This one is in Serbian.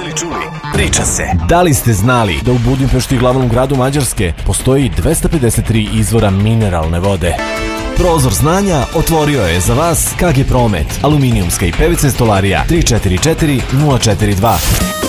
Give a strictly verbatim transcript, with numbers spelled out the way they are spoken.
li čuli? Priča se. Da li ste znali da u Budimpešti, glavnom gradu Mađarske, postoji dvesta pedeset tri izvora mineralne vode? Prozor znanja otvorio je za vas K G Promet, aluminijumska i P V C stolarija tri četiri četiri nula četiri dva.